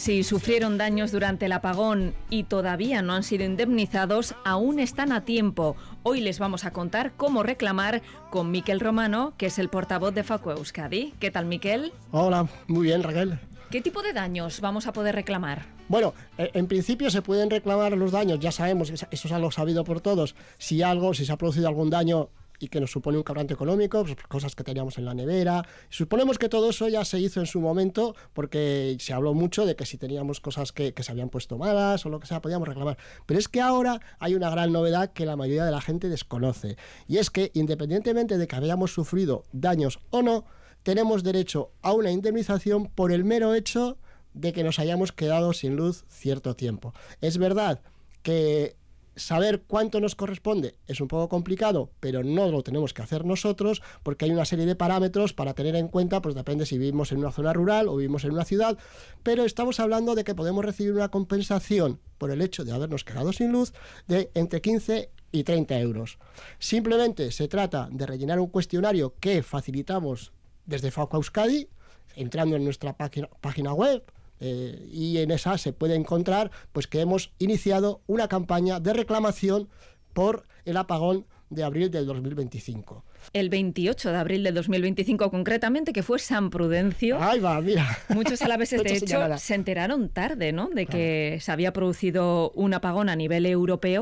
Si sufrieron daños durante el apagón y todavía no han sido indemnizados, aún están a tiempo. Hoy les vamos a contar cómo reclamar con Miquel Romano, que es el portavoz de Facua Euskadi. ¿Qué tal, Miquel? Hola, muy bien, Raquel. ¿Qué tipo de daños vamos a poder reclamar? Bueno, en principio se pueden reclamar los daños, ya sabemos, eso es algo sabido por todos. Si se ha producido algún daño y que nos supone un quebranto económico, pues cosas que teníamos en la nevera. Suponemos que todo eso ya se hizo en su momento, porque se habló mucho de que si teníamos cosas que se habían puesto malas o lo que sea, podíamos reclamar. Pero es que ahora hay una gran novedad que la mayoría de la gente desconoce, y es que independientemente de que hayamos sufrido daños o no, tenemos derecho a una indemnización por el mero hecho de que nos hayamos quedado sin luz cierto tiempo. Es verdad que saber cuánto nos corresponde es un poco complicado, pero no lo tenemos que hacer nosotros, porque hay una serie de parámetros para tener en cuenta, pues depende si vivimos en una zona rural o vivimos en una ciudad, pero estamos hablando de que podemos recibir una compensación por el hecho de habernos quedado sin luz de entre 15 y 30 euros. Simplemente se trata de rellenar un cuestionario que facilitamos desde Facua Euskadi, entrando en nuestra página web, y en esa se puede encontrar pues que hemos iniciado una campaña de reclamación por el apagón de abril del 2025. El 28 de abril del 2025 concretamente, que fue San Prudencio. Ahí va, mira. Muchos alaveses, de hecho, se enteraron tarde, ¿no?, de que se había producido un apagón a nivel europeo.